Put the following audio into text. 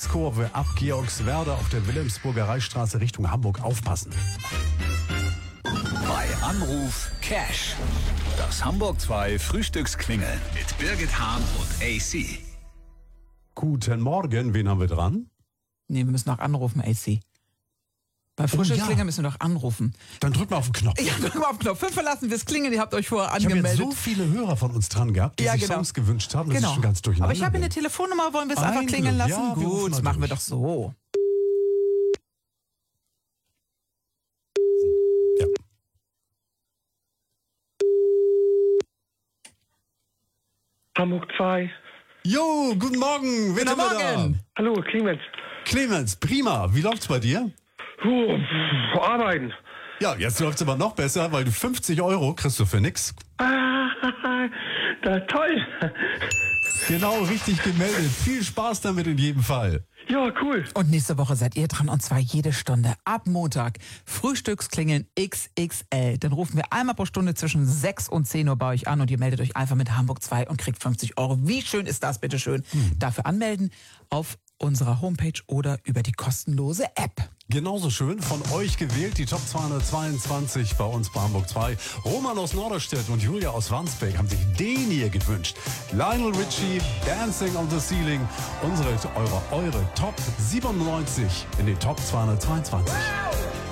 Linkskurve ab Georgswerder auf der Wilhelmsburger Reichsstraße Richtung Hamburg aufpassen. Bei Anruf Cash. Das Hamburg 2 Frühstücksklingeln mit Birgit Hahn und AC. Guten Morgen, wen haben wir dran? Nee, wir müssen noch anrufen, AC. Bei Frühstücksklingeln müssen wir noch anrufen. Dann drück mal auf den Knopf. Ja, drück mal auf den Knopf. 5 verlassen wir's klingeln, ihr habt euch vorher Ich habe angemeldet. jetzt so viele Hörer von uns dran gehabt, die sich Songs gewünscht haben. Das ist schon ganz durcheinander. Aber ich habe hier eine Telefonnummer, wollen wir es einfach klingeln lassen? Ja, wir rufen Gut, mal machen wir durch. doch so. Ja. Hamburg 2. Jo, guten Morgen. Wen haben wir Morgen. Hallo, Clemens. da? Clemens, prima. Wie läuft's bei dir? Arbeiten. Ja, jetzt läuft's aber noch besser, weil du 50 € kriegst du für nix. Toll. Genau, richtig gemeldet. Viel Spaß damit in jedem Fall. Ja, cool. Und nächste Woche seid ihr dran, und zwar jede Stunde. Ab Montag Frühstücksklingeln XXL. Dann rufen wir einmal pro Stunde zwischen 6 und 10 Uhr bei euch an und ihr meldet euch einfach mit Hamburg 2 und kriegt 50 €. Wie schön ist das, bitteschön? Dafür anmelden auf unserer Homepage oder über die kostenlose App. Genauso schön von euch gewählt, die Top 222 bei uns bei Hamburg 2. Roman aus Norderstedt und Julia aus Wandsbek haben sich den hier gewünscht. Lionel Richie, Dancing on the Ceiling, eure Top 97 in den Top 222.